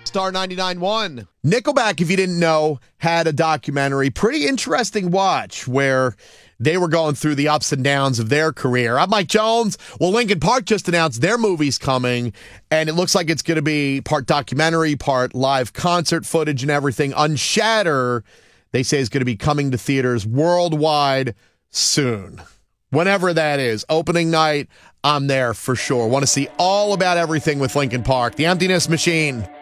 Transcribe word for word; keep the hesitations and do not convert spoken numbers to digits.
Star ninety-nine point one. Nickelback, if you didn't know, had a documentary, pretty interesting watch, where they were going through the ups and downs of their career. I'm Mike Jones. Well, Linkin Park just announced their movie's coming, and it looks like it's going to be part documentary, part live concert footage and everything. Unshatter, they say, is going to be coming to theaters worldwide soon. Whenever that is. Opening night, I'm there for sure. Want to see all about everything with Linkin Park. The Emptiness Machine.